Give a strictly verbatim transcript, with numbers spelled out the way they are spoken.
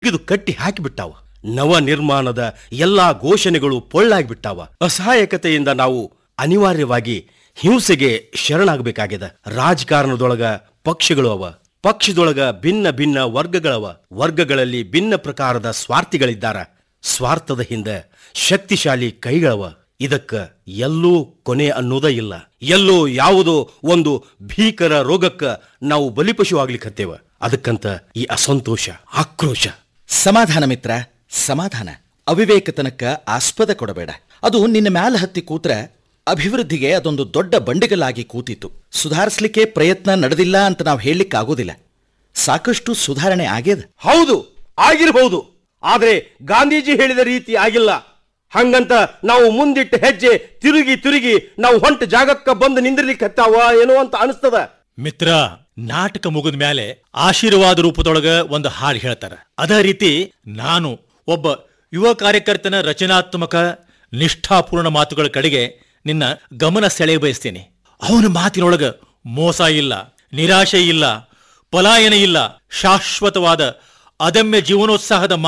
ಹಿಡಿದು ಕಟ್ಟಿ ಹಾಕಿಬಿಟ್ಟಾವ. ನವ ನಿರ್ಮಾಣದ ಎಲ್ಲಾ ಘೋಷಣೆಗಳು ಪೊಳ್ಳಾಗ್ಬಿಟ್ಟಾವ. ಅಸಹಾಯಕತೆಯಿಂದ ನಾವು ಅನಿವಾರ್ಯವಾಗಿ ಹಿಂಸೆಗೆ ಶರಣಾಗಬೇಕಾಗಿದೆ. ರಾಜಕಾರಣದೊಳಗ ಪಕ್ಷಗಳು ಅವ, ಪಕ್ಷದೊಳಗ ಭಿನ್ನ ಭಿನ್ನ ವರ್ಗಗಳವ, ವರ್ಗಗಳಲ್ಲಿ ಭಿನ್ನ ಪ್ರಕಾರದ ಸ್ವಾರ್ಥಿಗಳಿದ್ದಾರ. ಸ್ವಾರ್ಥದ ಹಿಂದೆ ಶಕ್ತಿಶಾಲಿ ಕೈಗಳವ. ಇದಕ್ಕ ಎಲ್ಲೂ ಕೊನೆ ಅನ್ನೋದ ಇಲ್ಲ. ಎಲ್ಲೋ ಯಾವುದೋ ಒಂದು ಭೀಕರ ರೋಗಕ್ಕ ನಾವು ಬಲಿಪಶು ಆಗ್ಲಿಕ್ಕತ್ತೇವ. ಅದಕ್ಕಂತ ಈ ಅಸಂತೋಷ, ಆಕ್ರೋಶ. ಸಮಾಧಾನ ಮಿತ್ರ, ಸಮಾಧಾನ. ಅವಿವೇಕತನಕ್ಕ ಆಸ್ಪದ ಕೊಡಬೇಡ. ಅದು ನಿನ್ನ ಮ್ಯಾಲ ಹತ್ತಿ ಕೂತ್ರ ಅಭಿವೃದ್ಧಿಗೆ ಅದೊಂದು ದೊಡ್ಡ ಬಂಡಿಗಲಾಗಿ ಕೂತಿತ್ತು. ಸುಧಾರಿಸಲಿಕ್ಕೆ ಪ್ರಯತ್ನ ನಡೆದಿಲ್ಲ ಅಂತ ನಾವು ಹೇಳಲಿಕ್ಕೆ ಆಗೋದಿಲ್ಲ. ಸಾಕಷ್ಟು ಸುಧಾರಣೆ ಆಗ್ಯದ. ಹೌದು, ಆಗಿರಬಹುದು. ಆದ್ರೆ ಗಾಂಧೀಜಿ ಹೇಳಿದ ರೀತಿ ಆಗಿಲ್ಲ. ಹಂಗಂತ ನಾವು ಮುಂದಿಟ್ಟ ಹೆಜ್ಜೆ ತಿರುಗಿ ತಿರುಗಿ ನಾವು ಹೊಂಟ ಜಾಗಕ್ಕ ಬಂದು ನಿಂದಿರ್ಲಿಕ್ಕೆ ಹತ್ತಾವ ಏನೋ ಅಂತ ಅನಿಸ್ತದ. ಮಿತ್ರ, ನಾಟಕ ಮುಗಿದ ಮೇಲೆ ಆಶೀರ್ವಾದ ರೂಪದೊಳಗ ಒಂದು ಹಾಡು ಹೇಳ್ತಾರ. ಅದೇ ರೀತಿ ನಾನು ಒಬ್ಬ ಯುವ ಕಾರ್ಯಕರ್ತನ ರಚನಾತ್ಮಕ ನಿಷ್ಠಾಪೂರ್ಣ ಮಾತುಗಳ ಕಡೆಗೆ ನಿನ್ನ ಗಮನ ಸೆಳೆಯ ಬಯಸ್ತೀನಿ. ಅವನ ಮಾತಿನೊಳಗ ಮೋಸ ಇಲ್ಲ, ನಿರಾಶೆ ಇಲ್ಲ, ಪಲಾಯನ ಇಲ್ಲ. ಶಾಶ್ವತವಾದ ಅದಮ್ಯ ಜೀವನೋತ್ಸಾಹದ